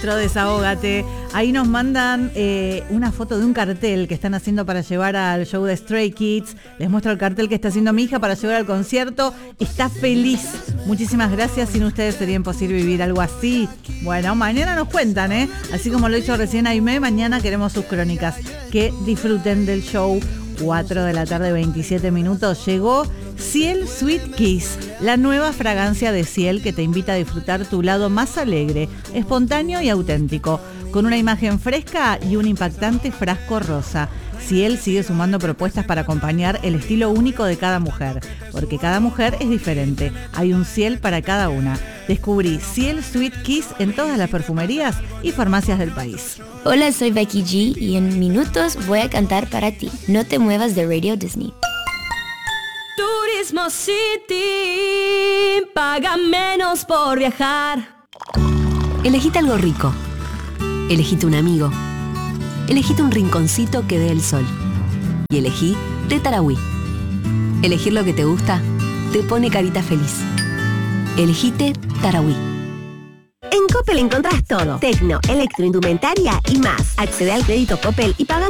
Desahógate. Ahí nos mandan una foto de un cartel que están haciendo para llevar al show de Stray Kids. Les muestro el cartel que está haciendo mi hija para llevar al concierto. Está feliz. Muchísimas gracias. Sin ustedes sería imposible vivir algo así. Bueno, mañana nos cuentan, ¿eh? Así como lo hizo recién Aimé, mañana queremos sus crónicas. Que disfruten del show. 4 de la tarde, 27 minutos. Llegó Ciel Sweet Kiss, la nueva fragancia de Ciel que te invita a disfrutar tu lado más alegre, espontáneo y auténtico, con una imagen fresca y un impactante frasco rosa. Ciel sigue sumando propuestas para acompañar el estilo único de cada mujer, porque cada mujer es diferente. Hay un Ciel para cada una. Descubrí Ciel Sweet Kiss en todas las perfumerías y farmacias del país. Hola, soy Becky G y en minutos voy a cantar para ti. No te muevas de Radio Disney. Turismo City, paga menos por viajar. Elegite algo rico. Elegite un amigo. Elegite un rinconcito que dé el sol. Y elegí Té Tarahui. Elegir lo que te gusta te pone carita feliz. Elegite Tarahui. En Coppel encontrás todo. Tecno, electroindumentaria y más. Accede al crédito Coppel y paga